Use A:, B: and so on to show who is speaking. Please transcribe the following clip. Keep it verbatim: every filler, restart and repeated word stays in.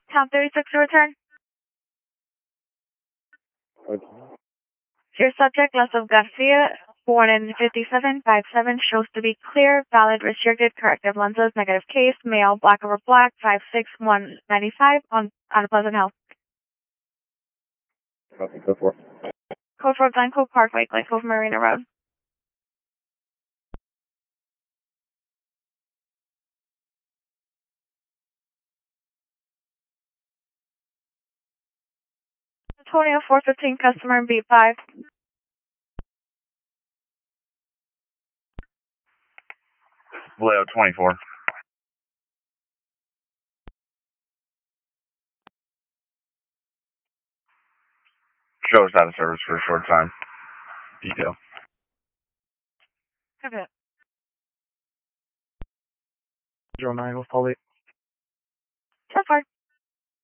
A: Tom thirty-six to return.
B: Okay.
A: Your subject, Leslie Garcia, born in fifty-seven fifty-seven, shows to be clear, valid, restricted, corrective lenses, negative case, male, black over black, five six one ninety-five, on, on Pleasant Hill.
B: Copy, go for it.
A: Code for Glen Cove Parkway, Glen Cove Marina Road. Antonio four fifteen, customer B five.
C: Vallejo twenty-four. Show us out of service for a short time. Detail.
A: Okay.
B: Zero nine, we'll call it.
A: So far.